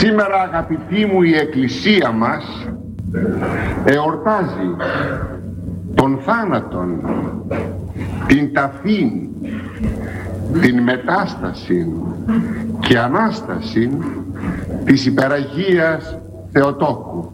Σήμερα, αγαπητοί μου, η Εκκλησία μας εορτάζει τον θάνατον, την ταφήν, την μετάσταση και Ανάσταση της Υπεραγίας Θεοτόκου.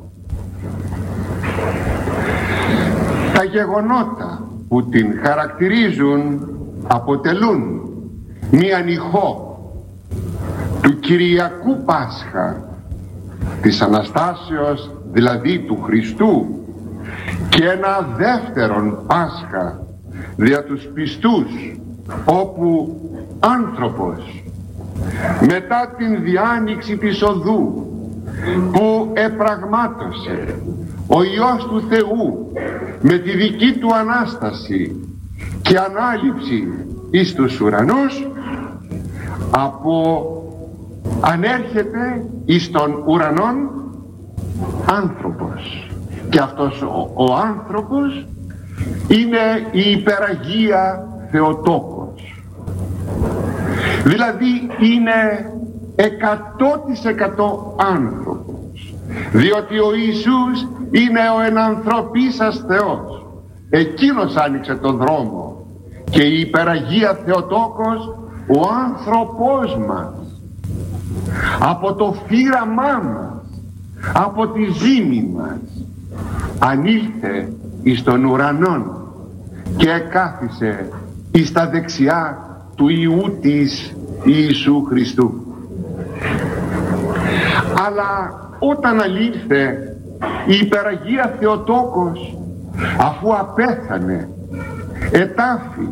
Τα γεγονότα που την χαρακτηρίζουν αποτελούν μία νυχό του Κυριακού Πάσχα, της Αναστάσεως δηλαδή του Χριστού, και ένα δεύτερον Πάσχα δια τους πιστούς, όπου άνθρωπος μετά την διάνοιξη της οδού που επραγμάτωσε ο Υιός του Θεού με τη δική του Ανάσταση και ανάληψη εις τους ουρανούς, ανέρχεται εις των ουρανών άνθρωπος, και αυτός ο άνθρωπος είναι η Υπεραγία Θεοτόκος, δηλαδή είναι 100% άνθρωπος, διότι ο Ιησούς είναι ο ενανθρωπίσας Θεός. Εκείνος άνοιξε τον δρόμο, και η Υπεραγία Θεοτόκος ο άνθρωπός μας, από το φύραμά μας, από τη ζήμη μας, ανήλθε εις των ουρανών και εκάθισε εις τα δεξιά του Υιού της Ιησού Χριστού. Αλλά όταν αλήλθε η Υπεραγία Θεοτόκος, αφού απέθανε, ετάφη,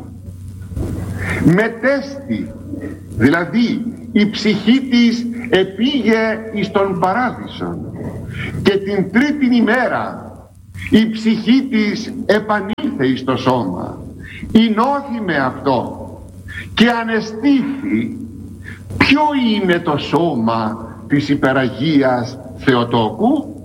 μετέστη, δηλαδή η ψυχή της επήγε εις τον Παράδεισον, και την τρίτην ημέρα η ψυχή της επανήλθε εις το σώμα, ενώθη με αυτό και ανεστήθη. Ποιο είναι το σώμα της Υπεραγίας Θεοτόκου?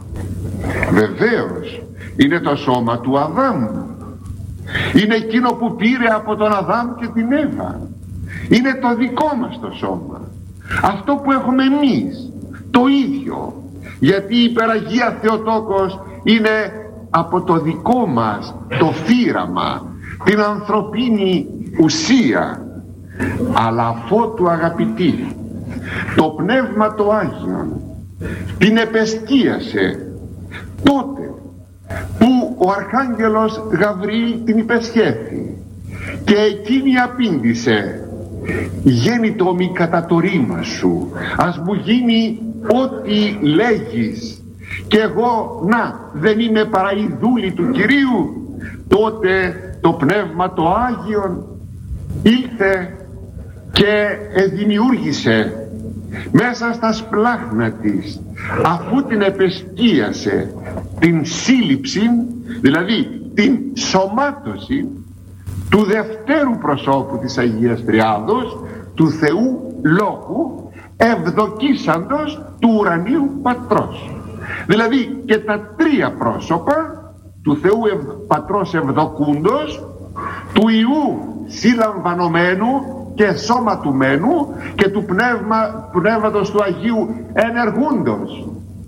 Βεβαίως είναι το σώμα του Αδάμ. Είναι εκείνο που πήρε από τον Αδάμ και την Εύα. Είναι το δικό μας το σώμα, αυτό που έχουμε εμείς, το ίδιο, γιατί η Υπεραγία Θεοτόκος είναι από το δικό μας το φύραμα, την ανθρωπίνη ουσία. Αλλά αφότου, αγαπητοί, το Πνεύμα το Άγιον την επεσκίασε, τότε που ο Αρχάγγελος Γαβριήλ την υπεσχέθη, και εκείνη απήντησε: «Γέννητο μη κατά το ρήμα σου, ας μου γίνει ό,τι λέγεις, και εγώ δεν είμαι παρά η δούλη του Κυρίου». Τότε το Πνεύμα το Άγιον ήλθε και δημιούργησε μέσα στα σπλάχνα της, αφού την επεσκίασε, την σύλληψη, δηλαδή την σωμάτωση του δευτέρου προσώπου της Αγίας Τριάδος, του Θεού Λόγου, ευδοκίσαντος του ουρανίου Πατρός. Δηλαδή και τα τρία πρόσωπα του Θεού Πατρός ευδοκούντος, του Υιού συλλαμβανομένου και σώματουμένου, και του Πνεύματος του Αγίου ενεργούντος.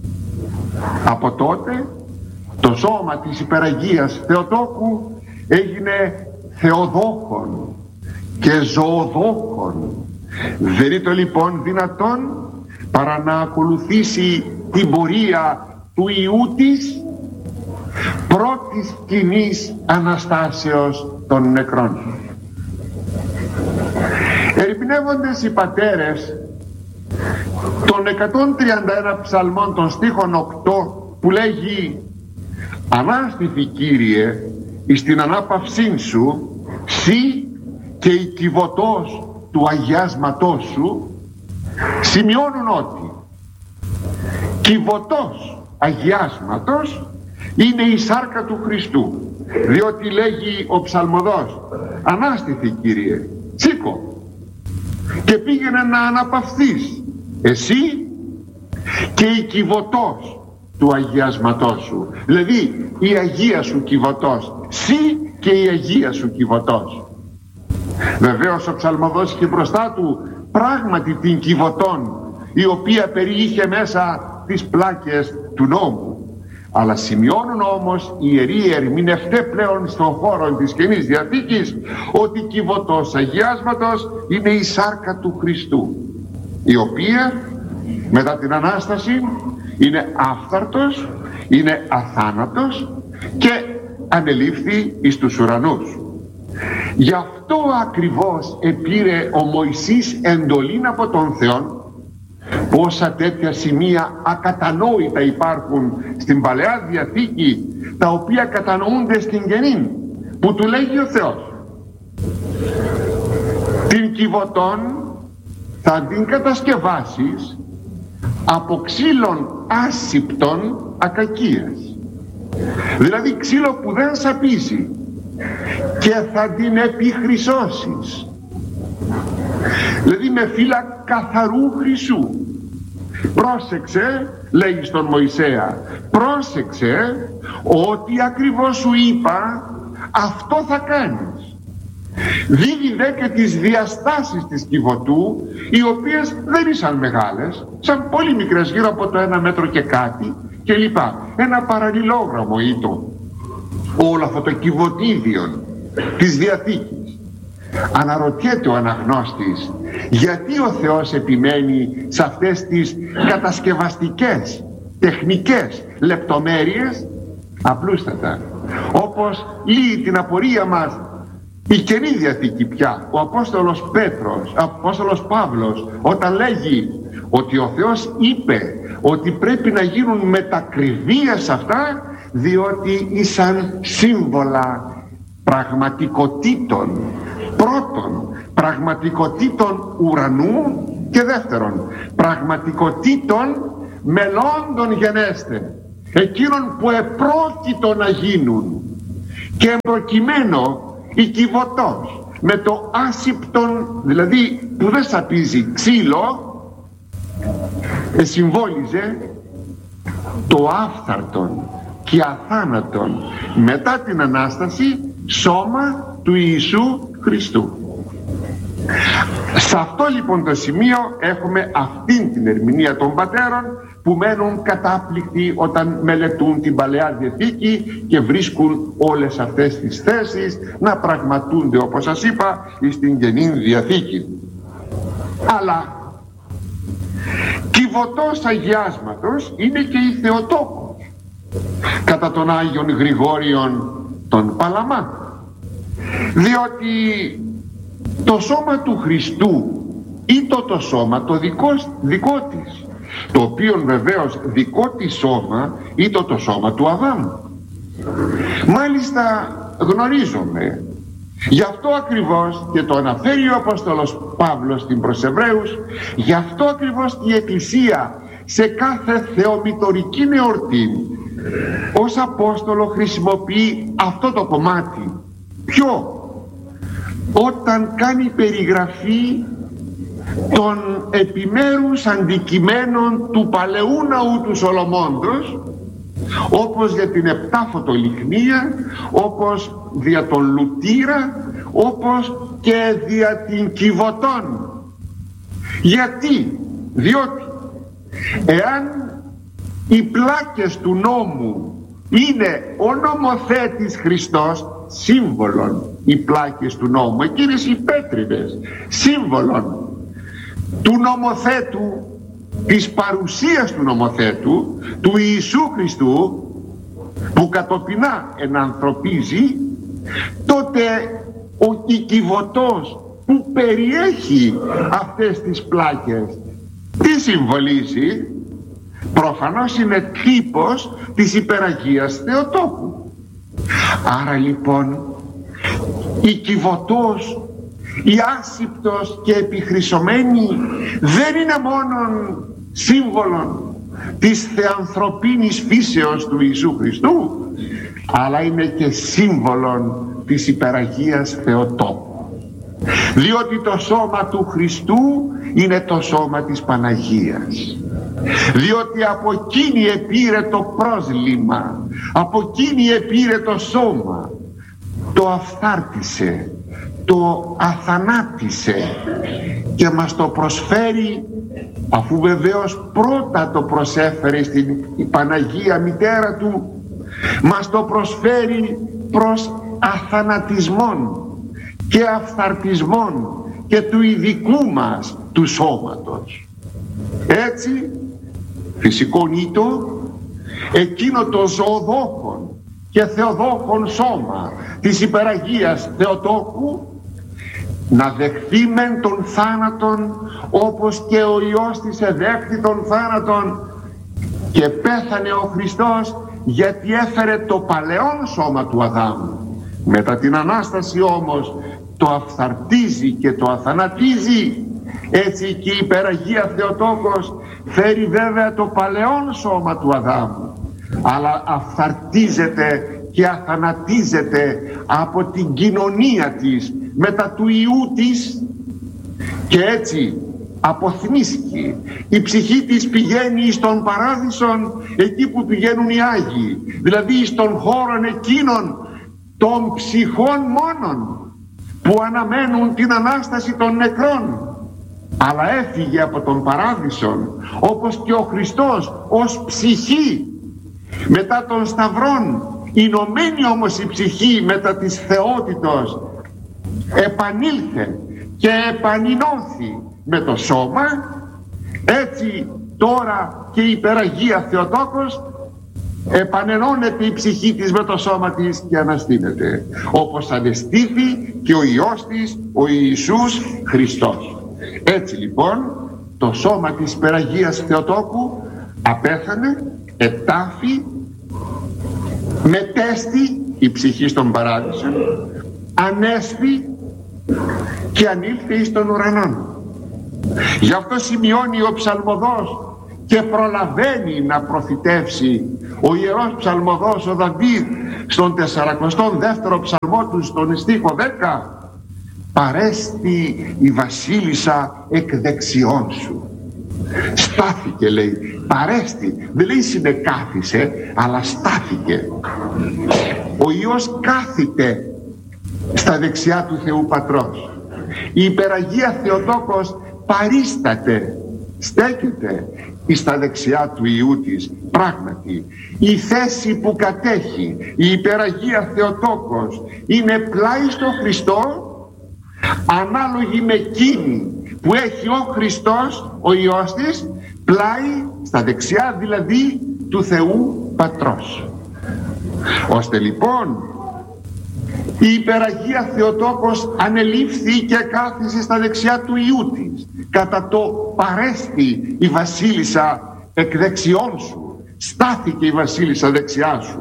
Από τότε το σώμα της Υπεραγίας Θεοτόκου έγινε Θεοδόχον και ζωοδόχον. Δεν είναι το λοιπόν δυνατόν παρά να ακολουθήσει την πορεία του Υιού της, πρώτης κοινής Αναστάσεως των νεκρών. Ερυπνεύοντες οι πατέρες των 131 ψαλμών των στίχων 8, που λέγει «Ανάστηθη, Κύριε, εις την ανάπαυσήν σου, σύ και η κυβωτός του αγιάσματός σου», σημειώνουν ότι κυβωτός αγιάσματος είναι η σάρκα του Χριστού, διότι λέγει ο ψαλμοδός «Ανάστηθη, Κύριε, σήκω και πήγαινε να αναπαυθείς εσύ και η κυβωτός του αγιάσματός σου», δηλαδή η Αγία σου κυβωτός, σύ και η Αγία σου κυβωτός. Βεβαίως ο ψαλμοδός είχε μπροστά του πράγματι την κυβωτών, η οποία περιείχε μέσα τις πλάκες του νόμου. Αλλά σημειώνουν όμως οι ιεροί ερμηνευτές πλέον στον χώρο της Καινής Διαθήκης ότι κυβωτός αγιάσματος είναι η σάρκα του Χριστού, η οποία μετά την Ανάσταση είναι άφθαρτος, είναι αθάνατος και ανελήφθη εις τους ουρανούς. Γι' αυτό ακριβώς επήρε ο Μωυσής εντολήν από τον Θεό. Πόσα τέτοια σημεία ακατανόητα υπάρχουν στην Παλαιά Διαθήκη, τα οποία κατανοούνται στην Καινή, που του λέγει ο Θεός: την κυβωτών θα την κατασκευάσεις από ξύλων άσυπτων ακακίας, δηλαδή ξύλο που δεν σαπίζει, και θα την επιχρυσώσεις, δηλαδή με φύλλα καθαρού χρυσού. Πρόσεξε, λέει στον Μωυσέα, πρόσεξε ότι ακριβώς σου είπα αυτό θα κάνεις. Δίδει δε και τις διαστάσεις της κυβωτού, οι οποίες δεν ήσαν μεγάλες, σαν πολύ μικρές, γύρω από το 1 μέτρο και κάτι και λοιπά. Ένα παραλληλόγραμμο ήταν όλο αυτό το κυβωτίδιο της Διαθήκης. Αναρωτιέται ο αναγνώστης γιατί ο Θεός επιμένει σε αυτές τις κατασκευαστικές τεχνικές λεπτομέρειες. Απλούστατα, όπως λύει την απορία μας η Καινή Διαθήκη πια, ο Απόστολος Παύλος, όταν λέγει ότι ο Θεός είπε ότι πρέπει να γίνουν μετακριβίες αυτά, διότι ήσαν σύμβολα πραγματικοτήτων. Πρώτον, πραγματικοτήτων ουρανού, και δεύτερον, πραγματικοτήτων μελλόντων γενέστε, εκείνων που επρόκειτο να γίνουν. Και προκειμένου η κυβωτός με το άσυπτον, δηλαδή που δεν σαπίζει, ξύλο, συμβόλιζε το άφθαρτον και αθάνατον μετά την Ανάσταση σώμα του Ιησού Χριστού. Σε αυτό λοιπόν το σημείο έχουμε αυτήν την ερμηνεία των πατέρων που μένουν κατάπληκτοι όταν μελετούν την Παλαιά Διαθήκη και βρίσκουν όλες αυτές τις θέσεις να πραγματούνται, όπως σας είπα, στην Καινή Διαθήκη. Αλλά κυβωτός αγιάσματος είναι και η Θεοτόκος κατά τον Άγιον Γρηγόριον τον Παλαμά, διότι το σώμα του Χριστού ή το σώμα το δικό της, το οποίο βεβαίως δικό της σώμα ή το σώμα του Αδάμ. Μάλιστα γνωρίζομαι, γι' αυτό ακριβώς και το αναφέρει ο Απόστολος Παύλος στην προς Εβραίους, γι' αυτό ακριβώς η Εκκλησία σε κάθε θεομητορική εορτή ως Απόστολο χρησιμοποιεί αυτό το κομμάτι. Ποιο? Όταν κάνει περιγραφή των επιμέρους αντικειμένων του παλαιού ναού του Σολομώντος, όπως για την επτάφωτο-λιχνία, όπως δια τον λουτήρα, όπως και δια την κυβωτών. Γιατί? Διότι εάν οι πλάκες του νόμου είναι ο νομοθέτης Χριστός, σύμβολον οι πλάκες του νόμου, εκείνες οι πέτριδες, σύμβολον του νομοθέτου, της παρουσίας του νομοθέτου, του Ιησού Χριστού, που κατοπινά ενανθρωπίζει, τότε ο κυβωτός που περιέχει αυτές τις πλάκες τι συμβολίζει? Προφανώς είναι τύπος της υπεραγίας Θεοτόκου. Άρα λοιπόν η κυβωτός, η άσυπτος και επιχρυσωμένη δεν είναι μόνον σύμβολο της θεανθρωπίνης φύσεως του Ιησού Χριστού, αλλά είναι και σύμβολο της υπεραγίας Θεοτόκου, διότι το σώμα του Χριστού είναι το σώμα της Παναγίας, διότι από εκείνη επήρε το πρόσλημα, από εκείνη επήρε το σώμα, το αφθάρτησε, το αθανάτισε και μας το προσφέρει αφού βεβαίως πρώτα το προσέφερε στην η Παναγία Μητέρα του, μας το προσφέρει προς αθανατισμόν και αυθαρτισμόν και του ειδικού μας του σώματος. Έτσι φυσικόν ήτο εκείνο το ζωοδόχον και θεοδόχον σώμα της υπεραγίας Θεοτόκου να δεχθεί μεν τον θάνατον, όπως και ο Υιός της εδέχθη τον θάνατον και πέθανε ο Χριστός, γιατί έφερε το παλαιόν σώμα του Αδάμ. Μετά την Ανάσταση όμως το αυθαρτίζει και το αθανατίζει. Έτσι και η υπεραγία Θεοτόκος φέρει βέβαια το παλαιόν σώμα του Αδάμ, αλλά αυθαρτίζεται και αθανατίζεται από την κοινωνία της μετά του Υιού της, και έτσι αποθνίσκει. Η ψυχή της πηγαίνει στον παράδεισον, εκεί που πηγαίνουν οι Άγιοι, δηλαδή στον χώρο εκείνων των ψυχών μόνον που αναμένουν την Ανάσταση των νεκρών. Αλλά έφυγε από τον παράδεισον, όπως και ο Χριστός ως ψυχή μετά των Σταυρών. Ηνωμένη όμως η ψυχή μετά της θεότητος επανήλθε και επανηνώθη με το σώμα. Έτσι τώρα και η υπεραγία Θεοτόκος επανενώνεται η ψυχή της με το σώμα της και αναστήνεται, όπως ανεστήθη και ο Υιός της, ο Ιησούς Χριστός. Έτσι λοιπόν το σώμα της υπεραγίας Θεοτόκου απέθανε, ετάφη, μετέστη η ψυχή στον παράδεισο, ανέστη και ανήλθε εις τον ουρανόν. Γι' αυτό σημειώνει ο ψαλμοδός και προλαβαίνει να προφητεύσει ο ιερός ψαλμοδός ο Δαβίδ στον 42ο ψαλμό του στον στίχο 10: «Παρέστη η βασίλισσα εκ δεξιών σου». Στάθηκε, λέει, παρέστη, δεν λέει συνεκάθισε, αλλά στάθηκε. Ο Υιός κάθεται στα δεξιά του Θεού Πατρός. Η υπεραγία Θεοτόκος παρίσταται, στέκεται στα δεξιά του Υιού της. Πράγματι η θέση που κατέχει η υπεραγία Θεοτόκος είναι πλάι στο Χριστό, ανάλογη με εκείνη που έχει ο Χριστός, ο Υιός της, πλάι στα δεξιά δηλαδή του Θεού Πατρός. Ώστε λοιπόν η υπεραγία Θεοτόκος ανελήφθη και κάθισε στα δεξιά του Υιού της, κατά το παρέστη η βασίλισσα εκ δεξιών σου, στάθηκε η βασίλισσα δεξιά σου.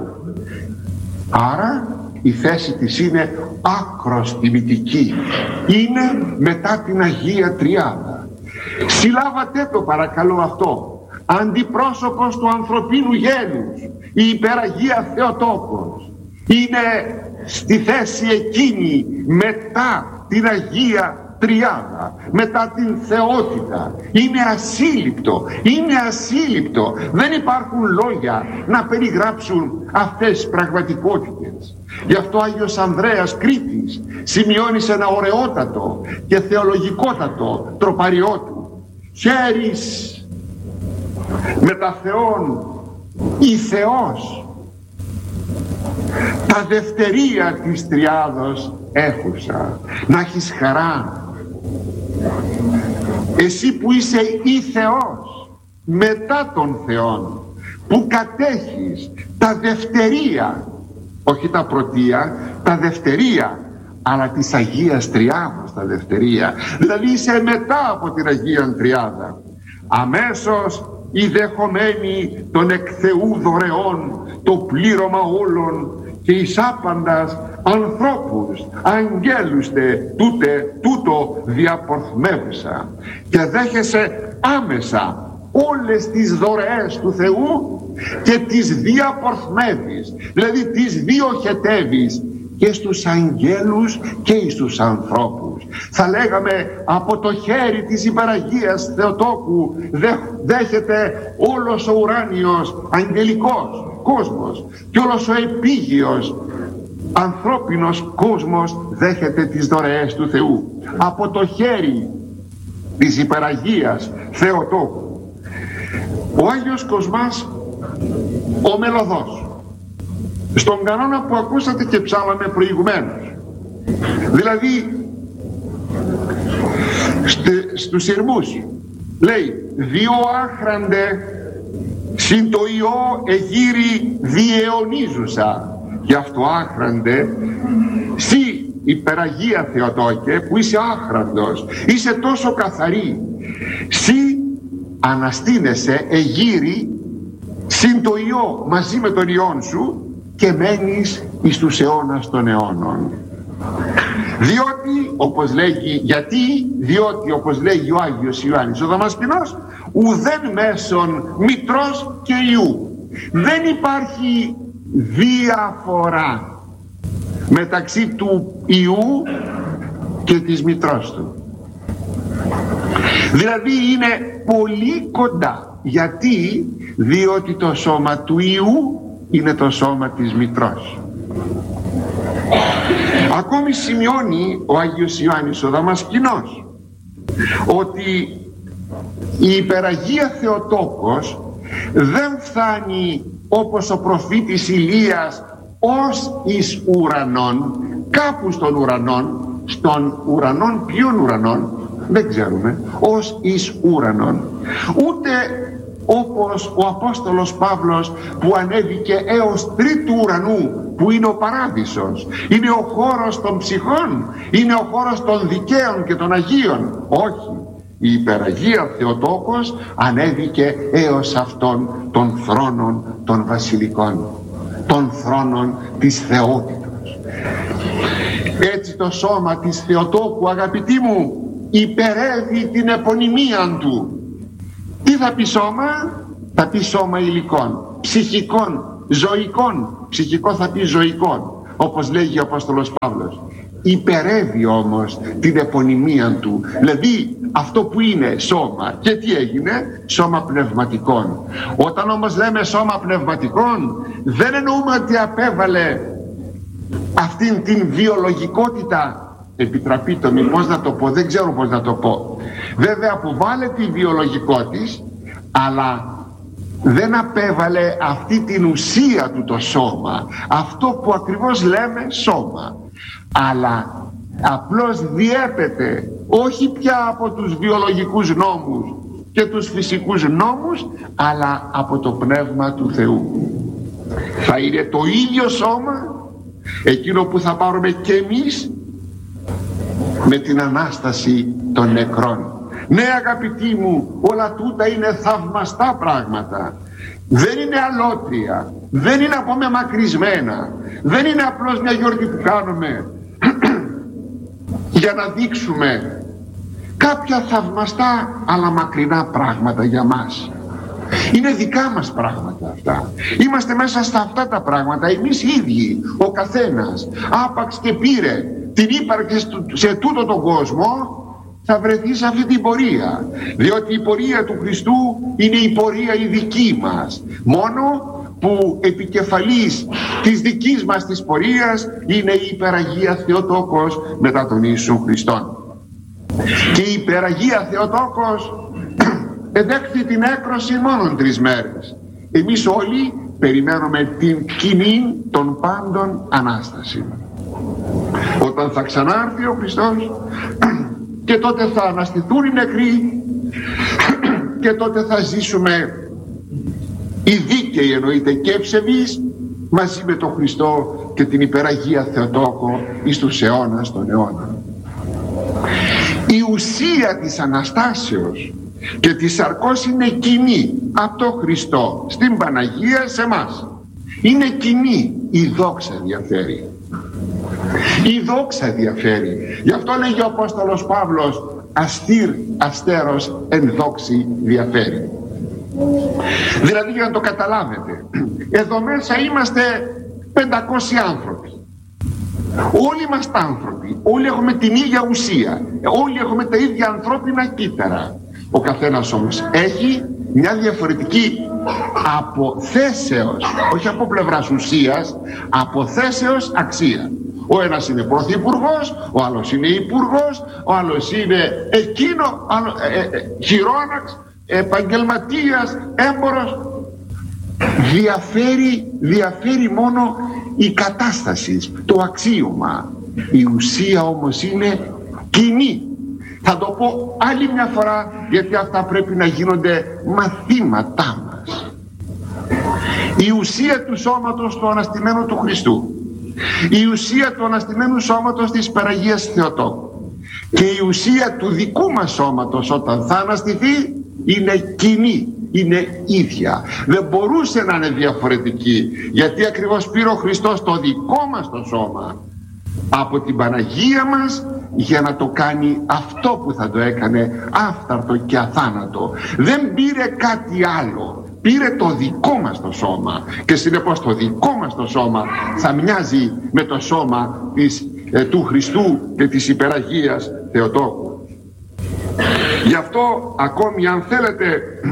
Άρα η θέση της είναι άκρος τιμητική, είναι μετά την Αγία Τριάδα. Συλλάβατε το παρακαλώ αυτό, αντιπρόσωπος του ανθρωπίνου γένους, η υπεραγία Θεοτόκος είναι στη θέση εκείνη μετά την Αγία Τριάδα, μετά την θεότητα. Είναι ασύλληπτο, είναι ασύλληπτο. Δεν υπάρχουν λόγια να περιγράψουν αυτές τις πραγματικότητες. Γι' αυτό ο Άγιος Ανδρέας Κρήτης σημειώνει σε ένα ωραιότατο και θεολογικότατο τροπαριό του: «Χέρις με τα Θεόν η Θεός, τα δευτερία της Τριάδος έχουσα». Να έχεις χαρά εσύ που είσαι η Θεός μετά των Θεών, που κατέχεις τα δευτερία, όχι τα πρωτεία, τα δευτερία, αλλά της Αγίας Τριάδος τα δευτερία, δηλαδή είσαι μετά από την Αγία Τριάδα. Αμέσως οι δεχομένοι των εκ Θεού δωρεών το πλήρωμα όλων και εις άπαντας ανθρώπους αγγέλουστε τούτο διαπορθμεύουσα, και δέχεσαι άμεσα όλες τις δωρεές του Θεού και τις διαπορθμεύεις, δηλαδή τις διοχετεύεις και στους αγγέλους και στους ανθρώπους. Θα λέγαμε από το χέρι της υπεραγίας Θεοτόκου δέχεται όλος ο ουράνιος αγγελικός κόσμος και όλος ο επίγειος ανθρώπινος κόσμος δέχεται τις δωρεές του Θεού. Από το χέρι της υπεραγίας Θεοτόκου, ο Άγιος Κοσμάς ο Μελωδός, στον κανόνα που ακούσατε και ψάλαμε προηγουμένως, δηλαδή στους Ιρμούς λέει «Διό άχραντε συν το ιό εγύρι διαιωνίζουσα». Γι' αυτό άχραντε, σύ υπεραγία Θεοτόκε που είσαι άχραντος, είσαι τόσο καθαρή, σύ αναστήνεσαι εγύρι συν το ιό μαζί με τον ιόν σου και μένεις εις τους αιώνας των αιώνων. Διότι όπως λέγει ο Άγιος Ιωάννης ο Δαμασκηνός, ουδέν μέσον μητρός και ιού. Δεν υπάρχει διαφορά μεταξύ του ιού και της μητρός του. Δηλαδή είναι πολύ κοντά. Γιατί? Διότι το σώμα του ιού είναι το σώμα της μητρός. Ακόμη σημειώνει ο Άγιος Ιωάννης ο Δαμασκηνός ότι η υπεραγία Θεοτόκος δεν φτάνει όπως ο προφήτης Ηλίας ως εις ουρανών, κάπου στον ουρανόν, ποιον ουρανόν δεν ξέρουμε, ως εις ουρανών, ούτε όπως ο Απόστολος Παύλος που ανέβηκε έως τρίτου ουρανού, που είναι ο παράδεισος, είναι ο χώρος των ψυχών, είναι ο χώρος των δικαίων και των Αγίων. Όχι, η υπεραγία Θεοτόκος ανέβηκε έως αυτόν των θρόνων των βασιλικών, των θρόνων της θεότητος. Έτσι το σώμα της Θεοτόκου, αγαπητοί μου, υπερεύει την επωνυμία του. Τι θα πει σώμα? Θα πει σώμα υλικών, ψυχικών, ζωικών. Ψυχικό θα πει ζωικών, όπως λέγει ο Απόστολος Παύλος. Υπερεύει όμως την επωνυμία του, δηλαδή αυτό που είναι σώμα. Και τι έγινε? Σώμα πνευματικών. Όταν όμως λέμε σώμα πνευματικών, δεν εννοούμε ότι απέβαλε αυτήν την βιολογικότητα. Επιτραπείτε μου, πώς να το πω, δεν ξέρω πώς να το πω. Βέβαια αποβάλλε τη βιολογικό της, αλλά δεν απέβαλε αυτή την ουσία του το σώμα, αυτό που ακριβώς λέμε σώμα, αλλά απλώς διέπεται όχι πια από τους βιολογικούς νόμους και τους φυσικούς νόμους, αλλά από το Πνεύμα του Θεού. Θα είναι το ίδιο σώμα εκείνο που θα πάρουμε και εμείς με την Ανάσταση των νεκρών. Ναι, αγαπητοί μου, όλα τούτα είναι θαυμαστά πράγματα. Δεν είναι αλότρια, δεν είναι απομεμακρυσμένα, δεν είναι απλώς μια γιορτή που κάνουμε για να δείξουμε κάποια θαυμαστά αλλά μακρινά πράγματα για μας. Είναι δικά μας πράγματα αυτά. Είμαστε μέσα στα αυτά τα πράγματα εμείς οι ίδιοι, ο καθένας. Άπαξ και πήρε την ύπαρξη σε τούτο τον κόσμο, θα βρεθεί σε αυτή την πορεία, διότι η πορεία του Χριστού είναι η πορεία η δική μας, μόνο που επικεφαλής της δικής μας της πορείας είναι η υπεραγία Θεοτόκος μετά τον Ιησού Χριστόν. Και η υπεραγία Θεοτόκος εδέχθη την έκρωση μόνον 3 μέρες. Εμείς όλοι περιμένουμε την κοινή των πάντων Ανάσταση, όταν θα ξανάρθει ο Χριστός και τότε θα αναστηθούν οι νεκροί και τότε θα ζήσουμε οι δίκαιοι, εννοείται, και ευσεβείς, μαζί με τον Χριστό και την υπεραγία Θεοτόκο εις τους αιώνας των αιώνων. Η ουσία της Αναστάσεως και της σαρκός είναι κοινή από τον Χριστό στην Παναγία σε μας. Είναι κοινή. Η δόξα διαφέρει. Η δόξα διαφέρει. Γι' αυτό λέγει ο Απόστολος Παύλος, αστήρ αστέρος εν δόξη διαφέρει. Δηλαδή, για να το καταλάβετε, εδώ μέσα είμαστε 500 άνθρωποι. Όλοι είμαστε άνθρωποι, όλοι έχουμε την ίδια ουσία, όλοι έχουμε τα ίδια ανθρώπινα κύτταρα. Ο καθένας όμως έχει μια διαφορετική από θέσεως, όχι από πλευράς ουσίας, από θέσεως αξία. Ο ένας είναι πρωθυπουργός, ο άλλος είναι υπουργός, ο άλλος είναι εκείνο, χειρόναξ, επαγγελματίας, έμπορος. Διαφέρει μόνο η κατάσταση, το αξίωμα. Η ουσία όμως είναι κοινή. Θα το πω άλλη μια φορά, γιατί αυτά πρέπει να γίνονται μαθήματά μας. Η ουσία του σώματος του αναστημένου του Χριστού, η ουσία του αναστημένου σώματος της Παναγίας Θεοτόκου και η ουσία του δικού μας σώματος όταν θα αναστηθεί είναι κοινή, είναι ίδια. Δεν μπορούσε να είναι διαφορετική, γιατί ακριβώς πήρε ο Χριστός το δικό μας το σώμα από την Παναγία μας για να το κάνει αυτό που θα το έκανε άφθαρτο και αθάνατο. Δεν πήρε κάτι άλλο, πήρε το δικό μας το σώμα και συνεπώς το δικό μας το σώμα θα μοιάζει με το σώμα του Χριστού και της Υπεραγίας Θεοτόκου. Γι' αυτό ακόμη, αν θέλετε,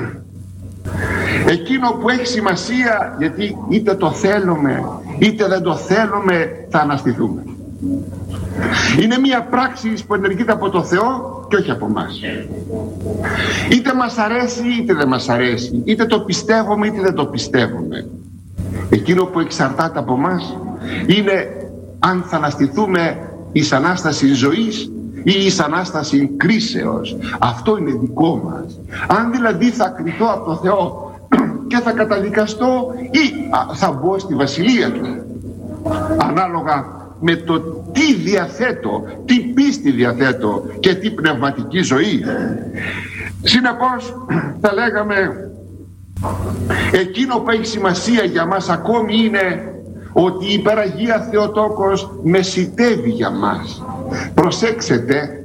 εκείνο που έχει σημασία, γιατί είτε το θέλουμε είτε δεν το θέλουμε, θα αναστηθούμε. Είναι μια πράξη που ενεργείται από το Θεό και όχι από εμάς. Είτε μας αρέσει είτε δεν μας αρέσει, είτε το πιστεύουμε είτε δεν το πιστεύουμε. Εκείνο που εξαρτάται από εμάς είναι αν θα αναστηθούμε εις Ανάσταση ζωής ή εις Ανάσταση κρίσεως. Αυτό είναι δικό μας. Αν δηλαδή θα κριθώ από το Θεό και θα καταδικαστώ ή θα μπω στη βασιλεία του, ανάλογα με το τι διαθέτω, τι πίστη διαθέτω και τι πνευματική ζωή. Συνεπώς θα λέγαμε, εκείνο που έχει σημασία για μας ακόμη είναι ότι η Υπεραγία Θεοτόκος μεσιτεύει για μας. Προσέξτε,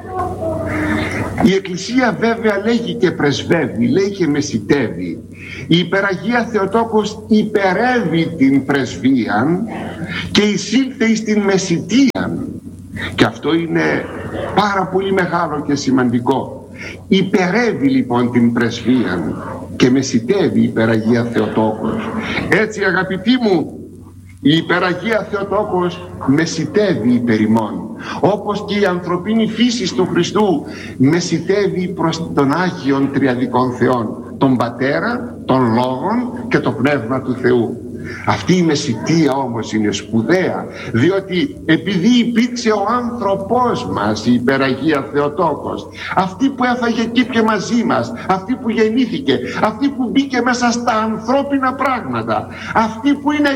η Εκκλησία βέβαια λέγει και πρεσβεύει, λέει και μεσιτεύει. Η Υπεραγία Θεοτόκος υπερεύει την πρεσβείαν και εισήλθε εις την μεσιτείαν. Και αυτό είναι πάρα πολύ μεγάλο και σημαντικό. Υπερεύει λοιπόν την πρεσβείαν και μεσιτεύει η Υπεραγία Θεοτόκος. Έτσι, αγαπητοί μου, η Υπεραγία Θεοτόκος μεσιτεύει υπέρ ημών, όπως και η ανθρωπίνη φύση του Χριστού μεσιτεύει προς τον Άγιον Τριαδικών Θεών, τον Πατέρα, τον Λόγον και το Πνεύμα του Θεού. Αυτή η μεσιτεία όμως είναι σπουδαία, διότι επειδή υπήρξε ο άνθρωπος μας, η Υπεραγία Θεοτόκος, αυτή που έφαγε εκεί και μαζί μας, αυτή που γεννήθηκε, αυτή που μπήκε μέσα στα ανθρώπινα πράγματα, αυτή που είναι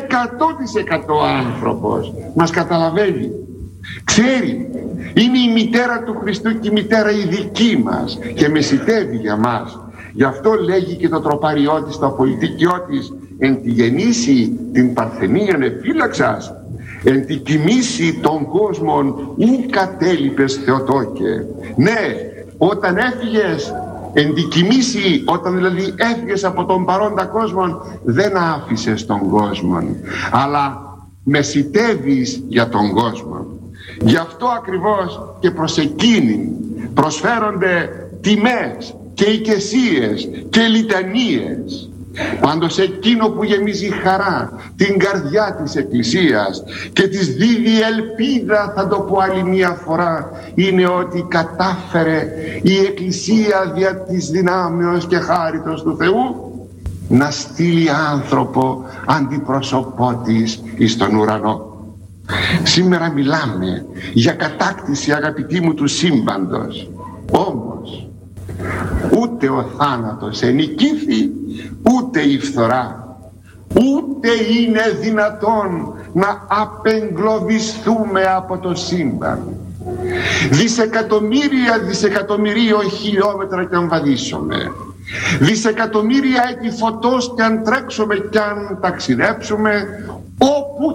100% άνθρωπος, μας καταλαβαίνει, ξέρει, είναι η μητέρα του Χριστού και η μητέρα η δική μας και μεσιτεύει για μας. Γι' αυτό λέγει και το τροπάριό της, το απολυτικιό της, εν τη γεννήσει την παρθενίαν εφύλαξας, εν τη κοιμήσει των κόσμων ου κατέλειπες Θεοτόκε. Ναι, όταν έφυγες, εν τη κοιμήσει, όταν δηλαδή έφυγες από τον παρόντα κόσμο, δεν άφησες τον κόσμο, αλλά μεσιτεύεις για τον κόσμο. Γι' αυτό ακριβώς και προς εκείνη προσφέρονται τιμές και οικεσίες και λιτανίες. Πάντως εκείνο που γεμίζει χαρά την καρδιά της Εκκλησίας και της δίδει ελπίδα, θα το πω άλλη μια φορά, είναι ότι κατάφερε η Εκκλησία δια της δυνάμεως και χάριτος του Θεού να στείλει άνθρωπο αντιπρόσωπό της εις τον ουρανό. Σήμερα μιλάμε για κατάκτηση, αγαπητοί μου, του σύμπαντος. Όμως ούτε ο θάνατος ενικήθη, ούτε η φθορά, ούτε είναι δυνατόν να απεγκλωβιστούμε από το σύμπαν. Δισεκατομμυρίων χιλιόμετρα και αν βαδίσουμε, δισεκατομμύρια έτη φωτός και αν τρέξουμε και αν ταξιδέψουμε, όπου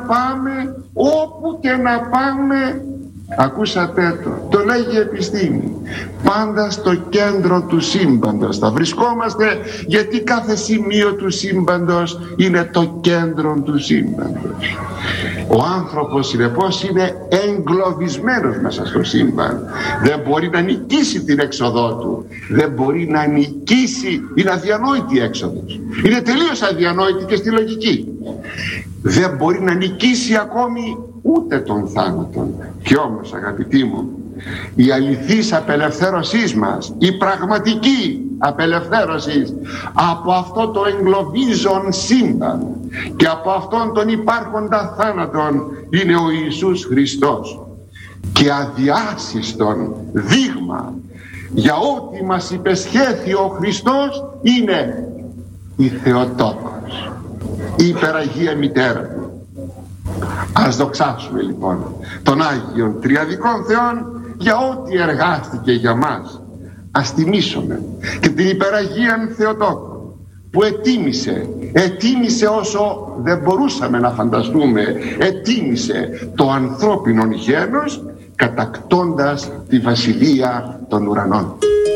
και να πάμε, ακούσατε το λέγει η επιστήμη, πάντα στο κέντρο του σύμπαντος θα βρισκόμαστε, γιατί κάθε σημείο του σύμπαντος είναι το κέντρο του σύμπαντος. Ο άνθρωπος συνεπώς είναι εγκλωβισμένος μέσα στο σύμπαν, δεν μπορεί να νικήσει την έξοδό του, δεν μπορεί να νικήσει, είναι αδιανόητη η έξοδος, είναι τελείως αδιανόητη και στη λογική. Δεν μπορεί να νικήσει ακόμη ούτε των θάνατων. Κι όμως, αγαπητοί μου, η αληθής απελευθέρωσής μας, η πραγματική απελευθέρωση από αυτό το εγκλωβίζον σύμπαν και από αυτόν τον υπάρχοντα θάνατον είναι ο Ιησούς Χριστός, και αδιάσυστον δείγμα για ό,τι μας υπεσχέθη ο Χριστός είναι η Θεοτόκος, η υπεραγία μητέρα του. Ας δοξάσουμε λοιπόν τον Άγιον Τριαδικών Θεόν για ό,τι εργάστηκε για μας. Ας τιμήσουμε και την υπεραγίαν Θεοτόκο που ετίμησε όσο δεν μπορούσαμε να φανταστούμε, ετίμησε το ανθρώπινο γένος κατακτώντας τη βασιλεία των ουρανών.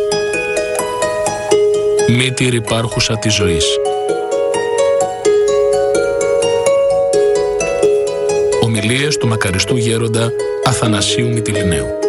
Μύτηρ υπάρχουσα της ζωής. Ομιλίες του μακαριστού γέροντα Αθανασίου Μυτιληναίου.